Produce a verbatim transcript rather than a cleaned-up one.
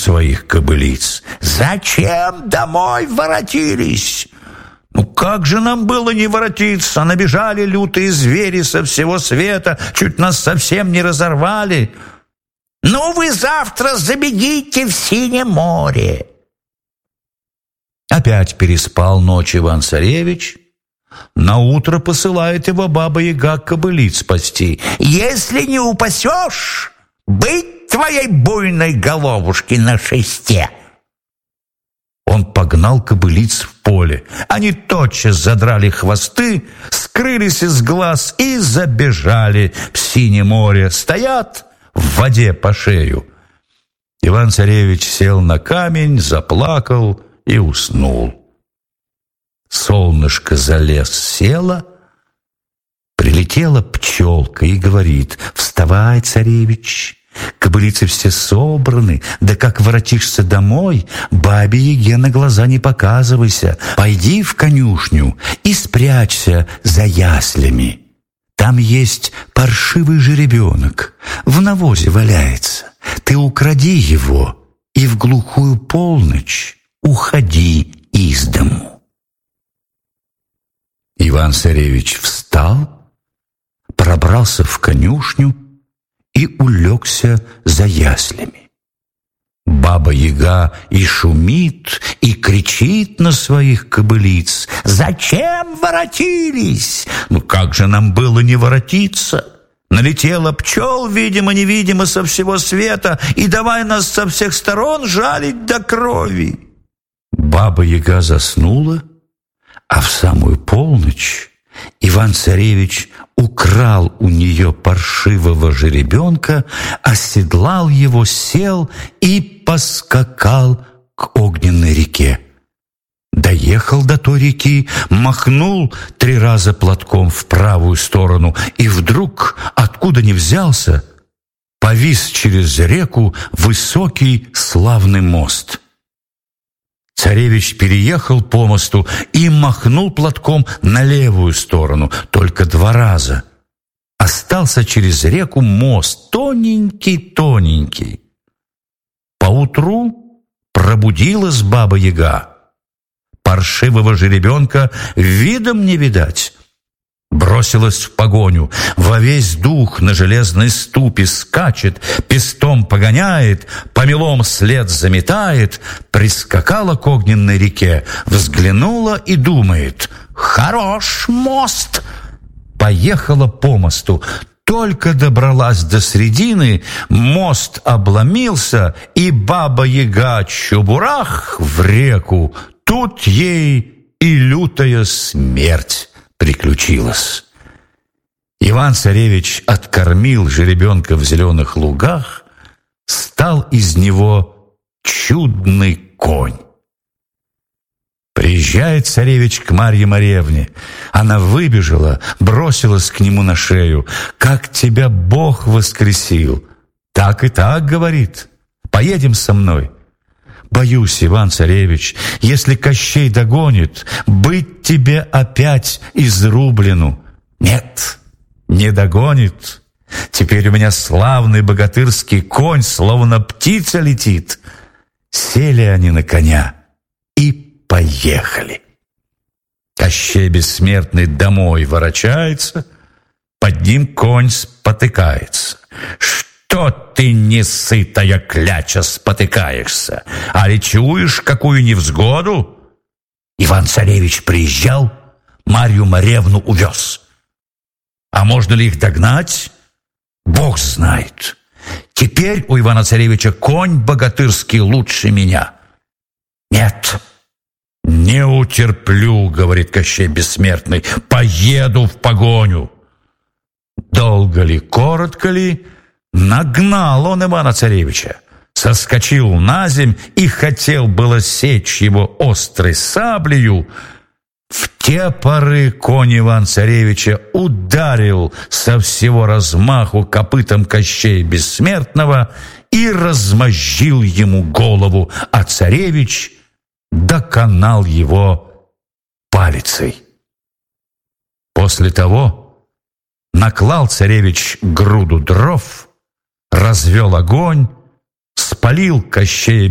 своих кобылиц. «Зачем домой воротились?» «Ну как же нам было не воротиться? Набежали лютые звери со всего света, чуть нас совсем не разорвали». «Ну вы завтра забегите в Синее море». Опять переспал ночь Иван-царевич. Наутро посылает его баба-яга кобылиц спасти. «Если не упасешь, быть твоей буйной головушки на шесте». Он погнал кобылиц в поле. Они тотчас задрали хвосты, скрылись из глаз и забежали в Синее море. Стоят в воде по шею. Иван-царевич сел на камень, заплакал и уснул. Солнышко за лес село, прилетела пчелка и говорит: «Вставай, царевич, кобылицы все собраны, да как воротишься домой, бабе-яге на глаза не показывайся, пойди в конюшню и спрячься за яслями. Там есть паршивый жеребенок, в навозе валяется, ты укради его и в глухую полночь уходи из дому». Иван-царевич встал, пробрался в конюшню и улегся за яслями. Баба-яга и шумит, и кричит на своих кобылиц: «Зачем воротились? Ну как же нам было не воротиться? Налетела пчел, видимо-невидимо, со всего света, и давай нас со всех сторон жалить до крови». Баба-яга заснула, а в самую полночь Иван-царевич украл у нее паршивого жеребенка, оседлал его, сел и поскакал к огненной реке. Доехал до той реки, махнул три раза платком в правую сторону, и вдруг, откуда ни взялся, повис через реку высокий славный мост. Царевич переехал по мосту и махнул платком на левую сторону, только два раза. Остался через реку мост, тоненький-тоненький. Поутру пробудилась баба-яга. Паршивого жеребенка видом не видать. Бросилась в погоню, во весь дух на железной ступе скачет, пестом погоняет, помелом след заметает, прискакала к огненной реке, взглянула и думает: «Хорош мост!» Поехала по мосту. Только добралась до середины, мост обломился, и баба-яга чубурах в реку. Тут ей и лютая смерть приключилась. Иван-царевич откормил жеребенка в зеленых лугах, стал из него чудный конь. Приезжает царевич к Марье Моревне. Она выбежала, бросилась к нему на шею. «Как тебя Бог воскресил!» «Так и так, — говорит, — поедем со мной». «Боюсь, Иван-царевич, если Кощей догонит, быть тебе опять изрублену». «Нет, не догонит. Теперь у меня славный богатырский конь, словно птица летит». Сели они на коня и поехали. Кощей бессмертный домой ворочается, под ним конь спотыкается. «Что ты, несытая кляча, спотыкаешься? Али чуешь какую невзгоду?» Иван-царевич приезжал, Марью Моревну увез. А можно ли их догнать? Бог знает. Теперь у Ивана-царевича конь богатырский лучше меня. «Нет, не утерплю, — говорит Кощей бессмертный, — поеду в погоню». Долго ли, коротко ли, нагнал он Ивана-царевича, соскочил на земь и хотел было сечь его острой саблею. В те поры конь Иван-царевича ударил со всего размаху копытом Кощея бессмертного и размозжил ему голову, а царевич доконал его палицей. После того наклал царевич груду дров, развел огонь, спалил Кощея